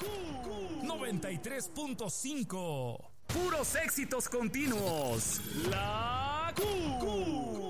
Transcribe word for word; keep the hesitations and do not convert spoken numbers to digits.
noventa y tres punto cinco. Puros éxitos continuos. La Q.